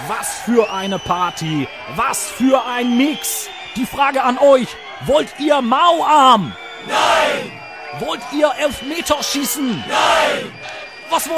Was für eine Party! Was für ein Mix! Die Frage an euch, wollt ihr Mauarm? Nein! Wollt ihr Elfmeterschießen? Nein! Was